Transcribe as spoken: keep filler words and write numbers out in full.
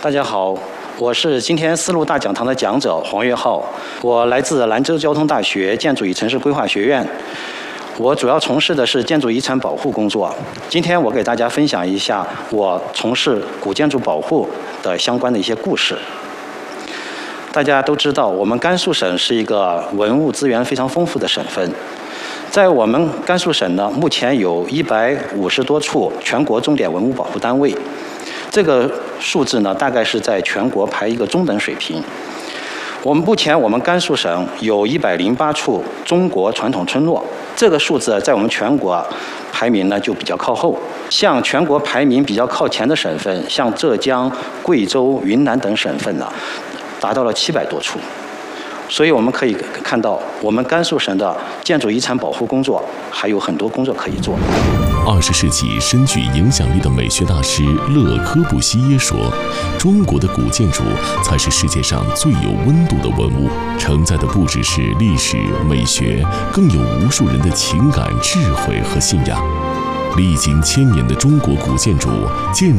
大家好，我是今天丝路大讲堂的讲者黄岳浩，我来自兰州交通大学建筑与城市规划学院，我主要从事的是建筑遗产保护工作。今天我给大家分享一下我从事古建筑保护的相关的一些故事。大家都知道，我们甘肃省是一个文物资源非常丰富的省份。在我们甘肃省呢，目前有一百五十多处全国重点文物保护单位。这个数字呢，大概是在全国排一个中等水平。我们目前我们甘肃省有一百零八处中国传统村落，这个数字在我们全国排名呢就比较靠后。像全国排名比较靠前的省份，像浙江、贵州、云南等省份呢，达到了七百多处。所以我们可以看到，我们甘肃省的建筑遗产保护工作还有很多工作可以做。 二十世纪深具影响力的美学大师勒科布西耶说：“中国的古建筑才是世界上最有温度的文物，承载的不只是历史美学，更有无数人的情感、智慧和信仰。”历经千年的中国古建筑建